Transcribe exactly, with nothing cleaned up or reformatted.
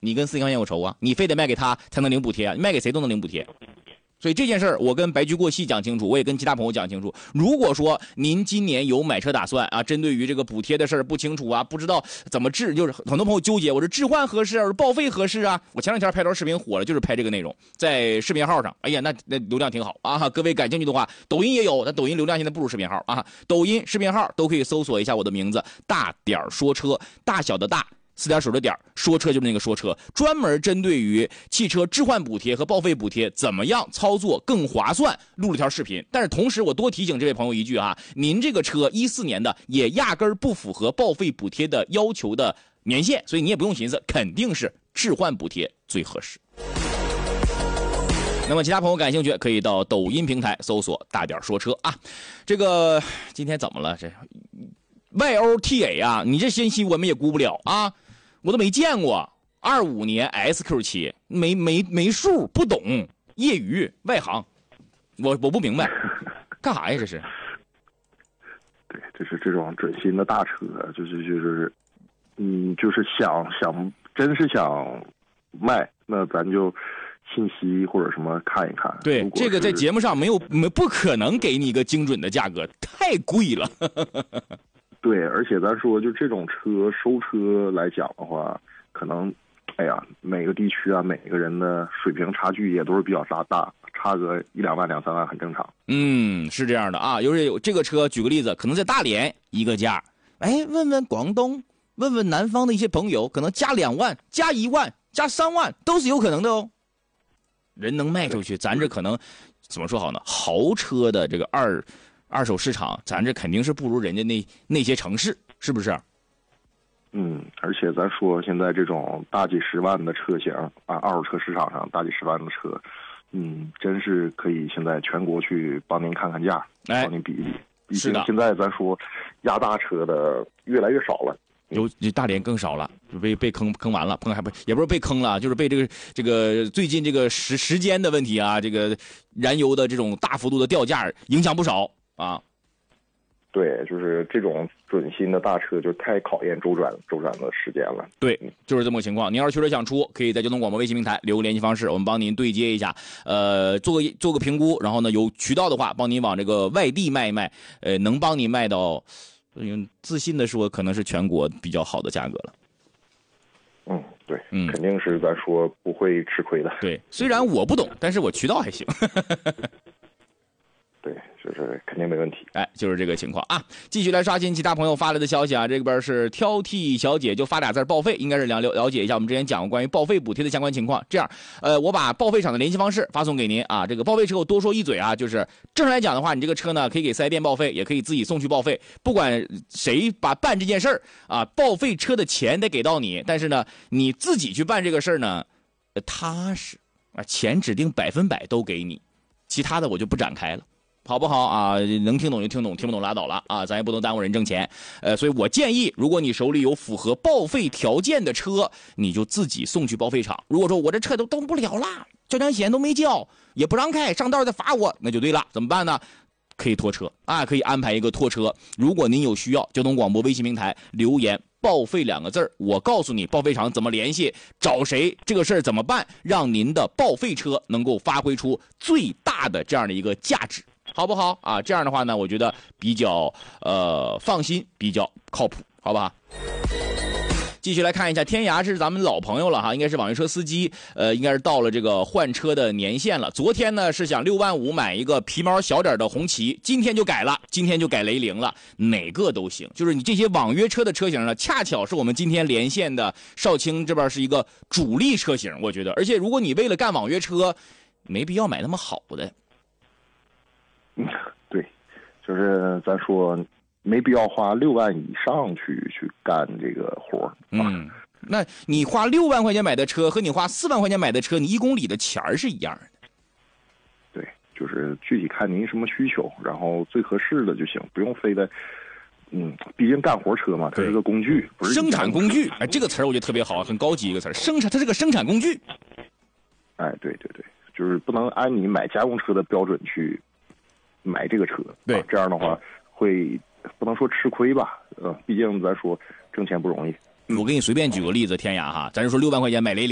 你跟四千块钱有仇啊？你非得卖给他才能领补贴啊？你卖给谁都能领补贴。所以这件事儿，我跟白驹过隙讲清楚，我也跟其他朋友讲清楚。如果说您今年有买车打算啊，针对于这个补贴的事儿不清楚啊，不知道怎么置，就是很多朋友纠结，我是置换合适还是报废合适啊？我前两天拍段视频火了，就是拍这个内容，在视频号上，哎呀，那那流量挺好啊！各位感兴趣的话，抖音也有，但抖音流量现在不如视频号啊。抖音、视频号都可以搜索一下我的名字，大点说车，大小的大。四点水的点，说车就是那个说车，专门针对于汽车置换补贴和报废补贴怎么样操作更划算，录了条视频。但是同时我多提醒这位朋友一句啊，您这个车一四年的也压根儿不符合报废补贴的要求的年限，所以你也不用寻思，肯定是置换补贴最合适。那么其他朋友感兴趣可以到抖音平台搜索大点说车啊。这个今天怎么了这Y O T A 啊，你这信息我们也估不了啊，我都没见过。二五年 S Q 七，没没没数，不懂，业余外行，我我不明白，干啥呀这是？ 对，就是这种准新的大车，就是就是，嗯，就是想想，真是想卖，那咱就信息或者什么看一看。 对，这个在节目上没有没不可能给你一个精准的价格，太贵了。 对，而且咱说就这种车收车来讲的话，可能，哎呀，每个地区啊，每个人的水平差距也都是比较大，大差个一两万、两三万很正常。 嗯，是这样的啊，就是有这个车，举个例子，可能在大连一个价，哎，问问广东，问问南方的一些朋友，可能加两万、加一万、加三万都是有可能的哦。人能卖出去，咱这可能怎么说好呢？豪车的这个二。二手市场，咱这肯定是不如人家那那些城市，是不是？ 嗯，而且咱说现在这种大几十万的车型啊，二手车市场上大几十万的车，嗯，真是可以现在全国去帮您看看价， 哎， 帮您比一比。毕竟现在咱说压大车的越来越少了， 有大连更少了，就被被坑坑完了，坑还不也不是被坑了，就是被这个这个最近这个时时间的问题啊，这个燃油的这种大幅度的掉价影响不少。啊， 对，就是这种准新的大车就太考验周转周转的时间了。 对，就是这么个情况。您要是确实想出，可以在交通广播微信平台留个联系方式，我们帮您对接一下，呃，做个做个评估，然后呢，有渠道的话，帮您往这个外地卖一卖，呃，能帮您卖到，嗯，自信的说，可能是全国比较好的价格了。 嗯，对， 嗯， 肯定是咱说不会吃亏的。 对，虽然我不懂，但是我渠道还行。 对，就是肯定没问题。 哎，就是这个情况啊。继续来刷新其他朋友发来的消息啊，这边是挑剔小姐就发俩字报废，应该是了了解一下我们之前讲过关于报废补贴的相关情况。这样，呃，我把报废厂的联系方式发送给您啊。这个报废车我多说一嘴啊，就是正常来讲的话，你这个车呢可以给四 S 店报废，也可以自己送去报废，不管谁把办这件事儿啊，报废车的钱得给到你，但是呢，你自己去办这个事儿呢，踏实啊，钱指定百分百都给你，其他的我就不展开了。好不好啊？能听懂就听懂，听不懂拉倒了啊！咱也不能耽误人挣钱，呃，所以我建议，如果你手里有符合报废条件的车，你就自己送去报废厂。如果说我这车都动不了了，交强险都没交，也不让开，上道再罚我，那就对了，怎么办呢？可以拖车啊，可以安排一个拖车。如果您有需要，交通广播微信平台留言报废两个字，我告诉你报废厂怎么联系，找谁，这个事儿怎么办，让您的报废车能够发挥出最大的这样的一个价值。好不好啊？这样的话呢，我觉得比较呃放心，比较靠谱，好不好？继续来看一下，天涯是咱们老朋友了哈，应该是网约车司机，呃，应该是到了这个换车的年限了。昨天呢是想六万五买一个皮毛小点的红旗，今天就改了，今天就改雷凌了，哪个都行。就是你这些网约车的车型呢，恰巧是我们今天连线的少卿这边是一个主力车型，我觉得。而且如果你为了干网约车，没必要买那么好的。 嗯，对，就是咱说没必要花六万以上去去干这个活儿。 嗯，那你花六万块钱买的车和你花四万块钱买的车，你一公里的钱儿是一样的。 对，就是具体看您什么需求，然后最合适的就行，不用非得。嗯，毕竟干活车嘛，它是个工具，不是生产工具。哎，这个词儿我觉得特别好，很高级一个词儿，生产，它是个生产工具。 哎，对对对，就是不能按你买家用车的标准去买这个车， 对， 啊、这样的话会不能说吃亏吧，呃，毕竟咱说挣钱不容易。 我给你随便举个例子，天涯哈，咱就说六万块钱买雷凌。